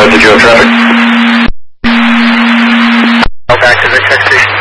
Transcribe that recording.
Did you have traffic? Back to the check station.